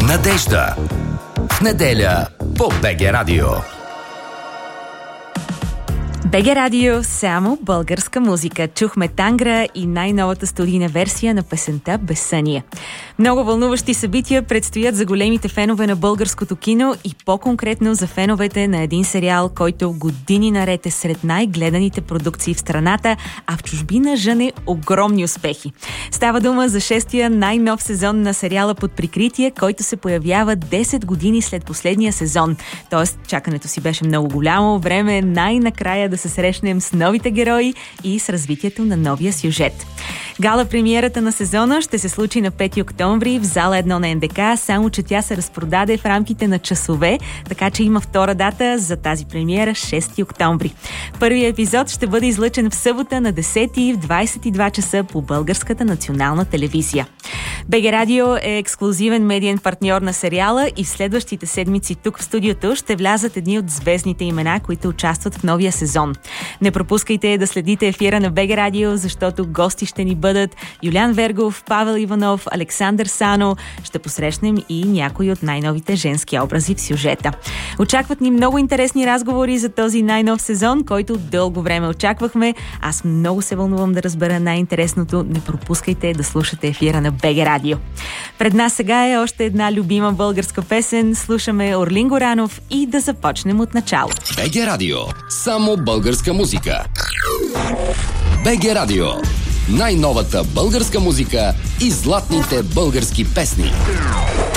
Надежда. В неделя по БГ Радио. БГ Радио, само българска музика. Чухме Тангра и най-новата студийна версия на песента Безсъние. Много вълнуващи събития предстоят за големите фенове на българското кино и по-конкретно за феновете на един сериал, който години наред е сред най-гледаните продукции в страната, а в чужбина жъне огромни успехи. Става дума за 6-тия най-нов сезон на сериала Под прикритие, който се появява 10 години след последния сезон. Тоест, чакането си беше много голямо. Време е най-накрая да се срещнем с новите герои и с развитието на новия сюжет. Гала премиерата на сезона ще се случи на 5 октомври в зала 1 на НДК, само че тя се разпродаде в рамките на часове, така че има втора дата за тази премиера 6 октомври. Първият епизод ще бъде излъчен в събота на 10 в 22 часа по Българската национална телевизия. БГ Радио е ексклузивен медиен партньор на сериала и в следващите седмици тук в студиото ще влязат едни от звездните имена, които участват в новия сезон. Не пропускайте да следите ефира на БГ Радио, защото гости ще ни бъдат Юлиан Вергов, Павел Иванов, Александър Сано. Ще посрещнем и някои от най-новите женски образи в сюжета. Очакват ни много интересни разговори за този най-нов сезон, който дълго време очаквахме. Аз много се вълнувам да разбера най-интересното. Не пропускайте да слушате ефира на БГ Радио. Пред нас сега е още една любима българска песен. Слушаме Орлин Горанов и да започнем от начало. БГ Радио. Само българска музика. БГ Радио. Най-новата българска музика и златните български песни.